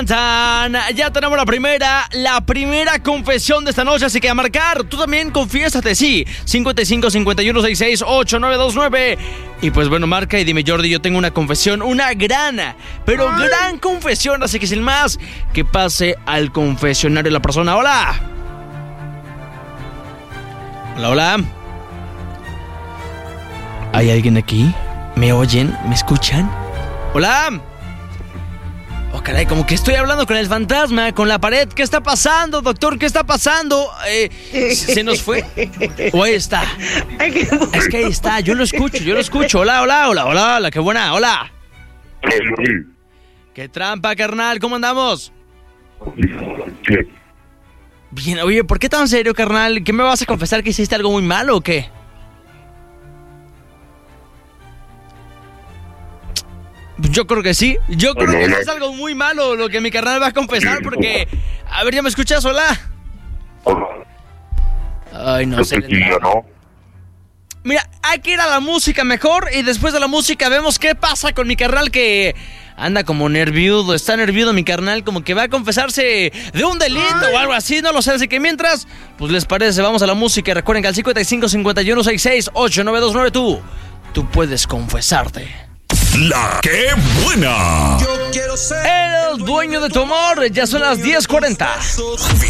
Ya tenemos la primera confesión de esta noche, así que a marcar, tú también confiésate, sí, 55 51 66 8929. Y pues bueno, marca y dime, Jordi, yo tengo una confesión, una gran confesión, así que sin más, que pase al confesionario la persona. Hola. Hola. ¿Hay alguien aquí? ¿Me oyen? ¿Me escuchan? Hola. Oh, caray, como que estoy hablando con el fantasma, con la pared. ¿Qué está pasando, doctor? ¿Qué está pasando? ¿Se nos fue? ¿O ahí está? Es que ahí está, yo lo escucho. Hola, qué buena, hola. ¿Qué trampa, carnal? ¿Cómo andamos? Bien, oye, ¿por qué tan serio, carnal? ¿Qué me vas a confesar, que hiciste algo muy malo o qué? Yo creo que sí. Yo creo que es algo muy malo lo que mi carnal va a confesar, porque... A ver, ¿ya me escuchas? Hola. Ay, no sé. Mira, hay que ir a la música mejor, y después de la música vemos qué pasa con mi carnal, que anda como nerviudo. Está nerviudo mi carnal, como que va a confesarse de un delito o algo así, no lo sé. Así que mientras, pues les parece, vamos a la música. Recuerden que al 55 51 66 8929 tú puedes confesarte. La que buena. Yo quiero ser el dueño de tu amor. Ya son las 10:40.